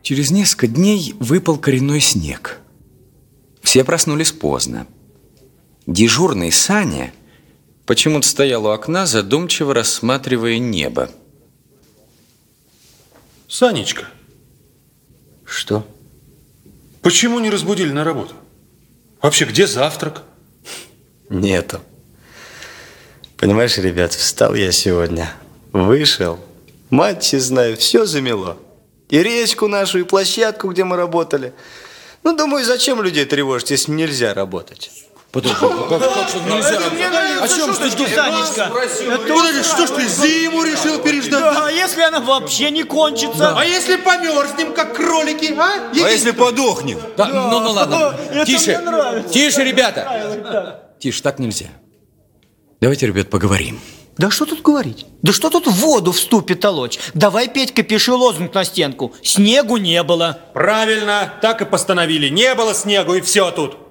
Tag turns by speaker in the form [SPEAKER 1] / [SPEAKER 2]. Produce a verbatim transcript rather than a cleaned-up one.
[SPEAKER 1] Через несколько дней выпал коренной снег. Все проснулись поздно. Дежурный Саня почему-то стоял у окна, задумчиво рассматривая небо.
[SPEAKER 2] Санечка.
[SPEAKER 3] Что?
[SPEAKER 2] Почему не разбудили на работу? Вообще, где завтрак?
[SPEAKER 3] Нету. Понимаешь, ребят, встал я сегодня, вышел, мать знаю, все замело. И речку нашу, и площадку, где мы работали. Ну, думаю, зачем людей тревожить, если нельзя работать?
[SPEAKER 1] Подожди, как, как же нельзя работать? О чем ты думаешь?
[SPEAKER 4] Санечка,
[SPEAKER 2] Подожди, что ж ты зиму решил переждать?
[SPEAKER 4] да, а если она вообще не кончится?
[SPEAKER 2] А если померзнем, как кролики, а?
[SPEAKER 1] А если подохнем? Да, ну, ну ладно,
[SPEAKER 4] Это
[SPEAKER 1] тише,
[SPEAKER 4] мне нравится.
[SPEAKER 1] тише, ребята. Тише, так нельзя. Давайте, ребят, поговорим.
[SPEAKER 4] Да что тут говорить? Да что тут воду в ступе толочь? Давай, Петька, пиши лозунг на стенку. Снегу не было.
[SPEAKER 2] Правильно, так и постановили. Не было снегу, и все тут.